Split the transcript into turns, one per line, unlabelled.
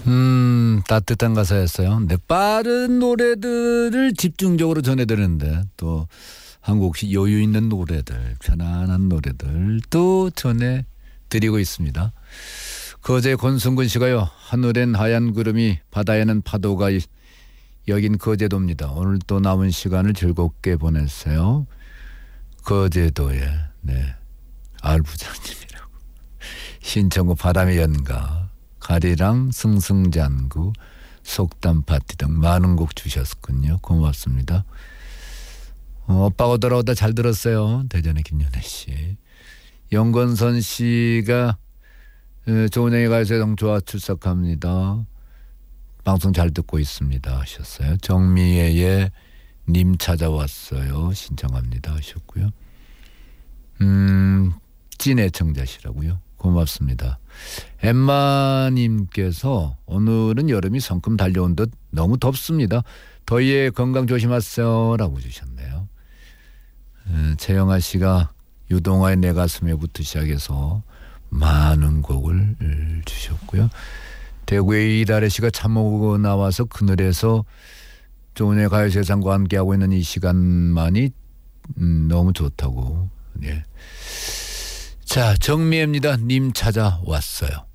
따뜻한 가사였어요. 근데 빠른 노래들을 집중적으로 전해드리는데 또 한국식 여유 있는 노래들, 편안한 노래들 또 전해드리고 있습니다. 거제 권순근 씨가요. 하늘엔 하얀 구름이 바다에는 파도가 여긴 거제도입니다. 오늘 또 남은 시간을 즐겁게 보냈어요. 거제도에 알부장님이라고 신청곡 바람의 연가 가리랑 승승장구 속담 파티 등 많은 곡 주셨군요. 고맙습니다. 오빠가 돌아오다 잘 들었어요. 대전의 김연애 씨. 영건선 씨가 조은영의 가요세상 좋아 출석합니다. 방송 잘 듣고 있습니다 하셨어요. 정미애의 님 찾아왔어요 신청합니다 하셨고요. 찐 애청자시라고요. 고맙습니다. 엠마님께서 오늘은 여름이 성큼 달려온 듯 너무 덥습니다. 더위에 건강 조심하세요 라고 주셨네요. 최영아 씨가 유동화의 내 가슴에부터 시작해서 많은 곡을 주셨고요. 대구의 이달의 씨가 참모고 나와서 그늘에서 조은의 가요세상과 함께하고 있는 이 시간만이 너무 좋다고. 자, 정미애입니다. 님 찾아왔어요.